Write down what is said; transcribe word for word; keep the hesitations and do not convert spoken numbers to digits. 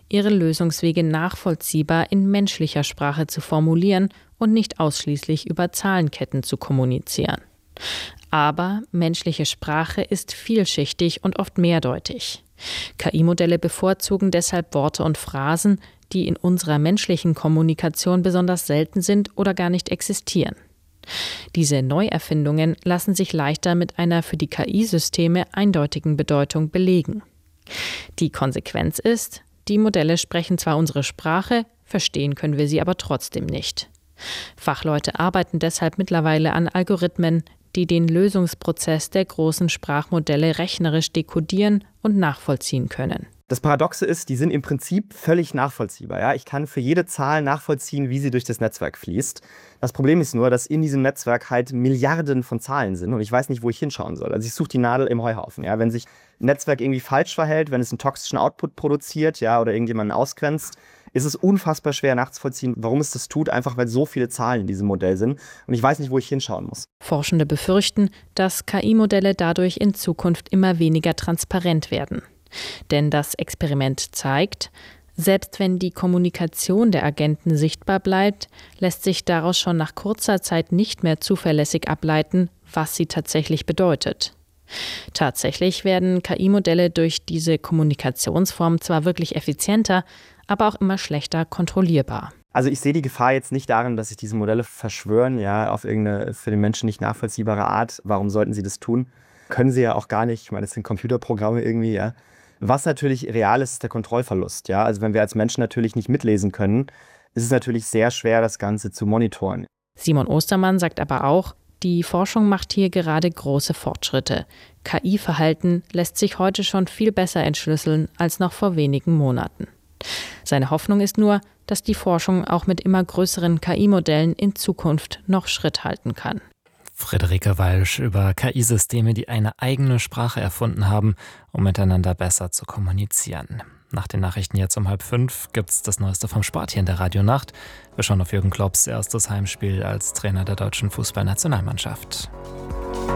ihre Lösungswege nachvollziehbar in menschlicher Sprache zu formulieren und nicht ausschließlich über Zahlenketten zu kommunizieren. Aber menschliche Sprache ist vielschichtig und oft mehrdeutig. K I-Modelle bevorzugen deshalb Worte und Phrasen, die in unserer menschlichen Kommunikation besonders selten sind oder gar nicht existieren. Diese Neuerfindungen lassen sich leichter mit einer für die K I-Systeme eindeutigen Bedeutung belegen. Die Konsequenz ist, die Modelle sprechen zwar unsere Sprache, verstehen können wir sie aber trotzdem nicht. Fachleute arbeiten deshalb mittlerweile an Algorithmen, die den Lösungsprozess der großen Sprachmodelle rechnerisch dekodieren und nachvollziehen können. Das Paradoxe ist, die sind im Prinzip völlig nachvollziehbar. Ja? Ich kann für jede Zahl nachvollziehen, wie sie durch das Netzwerk fließt. Das Problem ist nur, dass in diesem Netzwerk halt Milliarden von Zahlen sind und ich weiß nicht, wo ich hinschauen soll. Also ich suche die Nadel im Heuhaufen. Ja? Wenn sich ein Netzwerk irgendwie falsch verhält, wenn es einen toxischen Output produziert, ja, oder irgendjemanden ausgrenzt, ist es unfassbar schwer nachzuvollziehen, warum es das tut, einfach weil so viele Zahlen in diesem Modell sind und ich weiß nicht, wo ich hinschauen muss. Forschende befürchten, dass K I-Modelle dadurch in Zukunft immer weniger transparent werden. Denn das Experiment zeigt, selbst wenn die Kommunikation der Agenten sichtbar bleibt, lässt sich daraus schon nach kurzer Zeit nicht mehr zuverlässig ableiten, was sie tatsächlich bedeutet. Tatsächlich werden K I-Modelle durch diese Kommunikationsform zwar wirklich effizienter, aber auch immer schlechter kontrollierbar. Also ich sehe die Gefahr jetzt nicht darin, dass sich diese Modelle verschwören, ja, auf irgendeine für den Menschen nicht nachvollziehbare Art. Warum sollten sie das tun? Können sie ja auch gar nicht. Ich meine, das sind Computerprogramme irgendwie, ja. Was natürlich real ist, ist der Kontrollverlust, ja. Also wenn wir als Menschen natürlich nicht mitlesen können, ist es natürlich sehr schwer, das Ganze zu monitoren. Simon Ostermann sagt aber auch, die Forschung macht hier gerade große Fortschritte. K I-Verhalten lässt sich heute schon viel besser entschlüsseln als noch vor wenigen Monaten. Seine Hoffnung ist nur, dass die Forschung auch mit immer größeren K I-Modellen in Zukunft noch Schritt halten kann. Friederike Walsch über K I-Systeme, die eine eigene Sprache erfunden haben, um miteinander besser zu kommunizieren. Nach den Nachrichten jetzt um halb fünf gibt's das Neueste vom Sport hier in der Radionacht. Wir schauen auf Jürgen Klopps erstes Heimspiel als Trainer der deutschen Fußballnationalmannschaft.